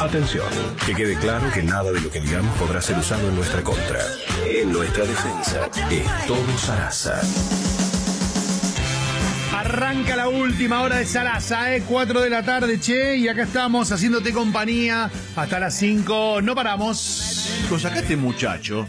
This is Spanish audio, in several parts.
Atención, que quede claro que nada de lo que digamos podrá ser usado en nuestra contra. En nuestra defensa, es todo Sarasa. Arranca la última hora de Sarasa, 4 de la tarde, che, y acá estamos haciéndote compañía hasta las 5, no paramos. Chicos, acá este muchacho,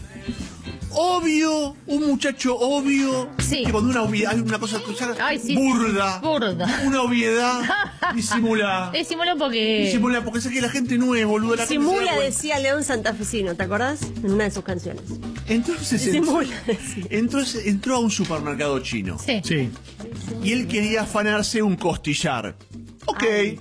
obvio, un muchacho obvio, Sí. que cuando una obviedad, hay una cosa Ay, sí, burda, burda. una obviedad, disimula. Disimula porque... Disimula, porque sé que la gente no es boluda. La gente se da Simula, cuenta. decía León Santafesino, ¿te acordás? En una de sus canciones. Entonces, Disimula, decía. entró a un supermercado chino. Sí. Sí. Y él quería afanarse un costillar. Ok,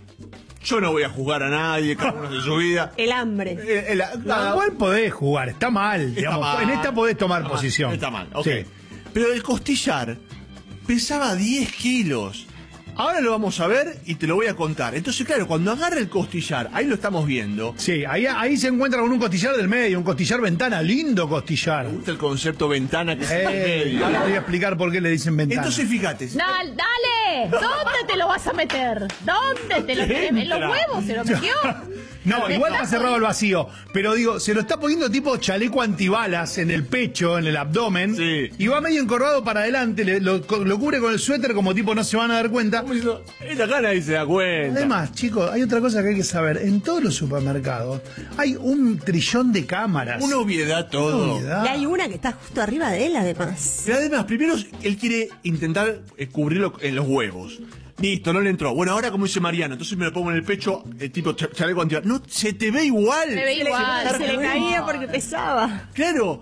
yo no voy a juzgar a nadie, cada uno de su vida. El hambre. Igual podés jugar, está mal, digamos. mal. En esta podés tomar Está mal, posición. Está mal, ok. Sí. Pero el costillar pesaba 10 kilos. Ahora lo vamos a ver y te lo voy a contar. Entonces, claro, cuando agarra el costillar, ahí lo estamos viendo. Sí, ahí se encuentra con un costillar del medio, un costillar ventana, lindo costillar. Me gusta el concepto ventana que es en el medio. Ahora te voy a explicar por qué le dicen ventana. Entonces, fíjate. Dale, ¿dónde te lo vas a meter? ¿Dónde te lo metes? ¿En los huevos se lo metió? No, igual está cerrado el vacío. Pero digo, se lo está poniendo tipo chaleco antibalas en el pecho, en el abdomen. Sí. Y va medio encorvado para adelante, lo cubre con el suéter como tipo no se van a dar cuenta. Como diciendo, esta cara nadie se da cuenta. Además, chicos, hay otra cosa que hay que saber. En todos los supermercados hay 1 trillón de cámaras. Una obviedad todo. Una obviedad. Y hay una que está justo arriba de él, además. Pero además, primero él quiere intentar cubrirlo en los huevos. Listo, no le entró. Bueno, ahora como dice Mariano, entonces me lo pongo en el pecho, tipo chaleco antibalas. No, se te ve igual. Se ve igual. Se le caía porque pesaba. Claro.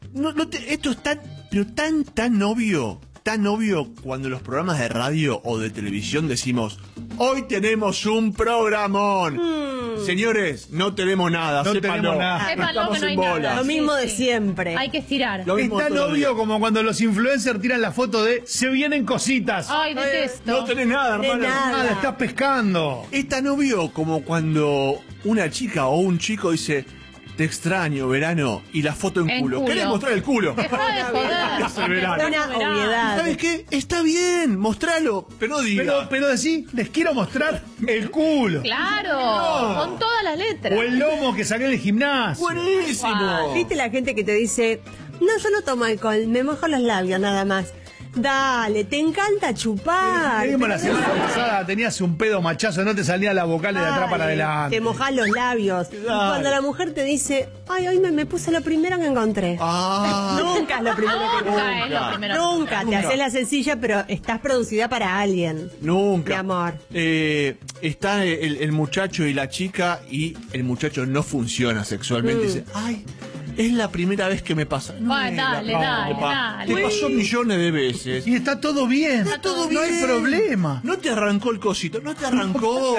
Esto es tan obvio. Tan obvio cuando los programas de radio o de televisión decimos, hoy tenemos un programón. Señores, no tenemos nada. No sépanlo. tenemos nada. Sépanlo Estamos que no hay en bolas. nada. Lo mismo de Sí. siempre. Hay que estirar. Lo Es mismo tan todos los obvio días. como cuando los influencers tiran la foto de se vienen cositas. Ay, detesto. No tenés nada, De hermano. nada. Nada, estás pescando. Es tan obvio como cuando una chica o un chico dice, te extraño, verano, y la foto en En culo. culo. ¿Querés mostrar el culo? Deja de joder. Es el verano. Una obviedad. ¿Sabes qué? Está bien, mostralo, pero no diga. Pero decí, les quiero mostrar el culo. Claro, No. con todas las letras. O el lomo que saqué en el gimnasio. Buenísimo. ¿Viste la gente que te dice, no, yo no tomo alcohol, me mojo los labios nada más? Dale, te encanta chupar. Vimos la semana pasada, tenías un pedo machazo, no te salían las vocales de atrás para Dale, adelante. Te mojás los labios. Y cuando la mujer te dice, ay, hoy me puse lo primero que encontré. Nunca es lo primero que Nunca es lo primero. Nunca, te haces la sencilla, pero estás producida para alguien. Nunca. Mi amor. Está el muchacho y la chica y el muchacho no funciona sexualmente. Dice, ay, es la primera vez que me pasa. No, Ay, es la dale, primera dale, vez que pasa. dale. Te pasó millones de veces. Y está todo bien. Está todo No hay bien. problema. No te arrancó el cosito, no te arrancó.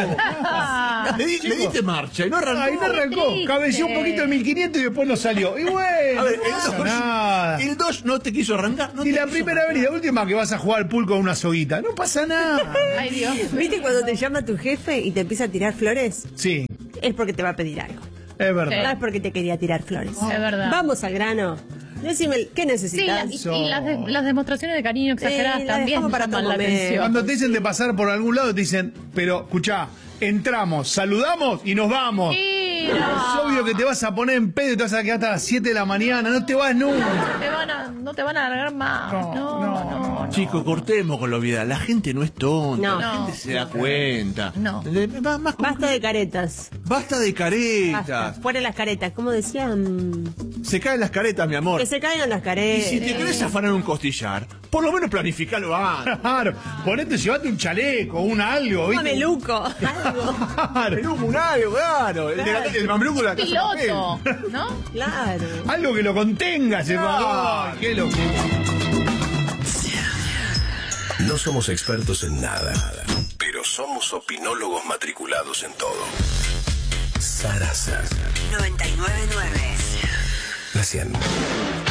le diste marcha y no arrancó. Ahí no arrancó. triste. Cabeció un poquito de 1500 y después no salió. Y bueno, A ver, no pasa nada. el 2 no te quiso arrancar. No Y te la quiso primera vez y la última que vas a jugar al pool con una soguita. No pasa nada. Ay, Dios. ¿Viste cuando te llama tu jefe y te empieza a tirar flores? Sí, Es porque te va a pedir algo. es No verdad. es porque te quería tirar flores. Es verdad. Vamos al grano. Decime, ¿qué Sí, necesitas? y las demostraciones de cariño exageradas Sí, las también dejamos para llaman otro la momento. atención. Cuando te dicen de pasar por algún lado, te dicen, pero escuchá, entramos, saludamos y nos vamos. Mira. Es obvio que te vas a poner en pedo y te vas a quedar hasta las 7 de la mañana. No te vas nunca. No te van a alargar más. No. Chicos, cortemos con la obviedad. La gente no es tonta. No. La gente se da cuenta. No. Más como Basta que- de caretas. Basta de caretas. Basta. Fuera las caretas. ¿Cómo decían? Se caen las caretas, mi amor. Que se caigan las Y caretas. si te querés afanar un costillar, por lo menos planificalo antes. Claro, ponete, llevate un chaleco, un algo, Un ¿viste? mameluco. Algo. Claro. Peluco, un algo, claro. El mameluco de la casa de Piloto, papel. ¿no? Claro. Algo que lo contenga, ese Claro. Ay, qué locura. No somos expertos en nada, pero somos opinólogos matriculados en todo. Sarasa. 999. La 100.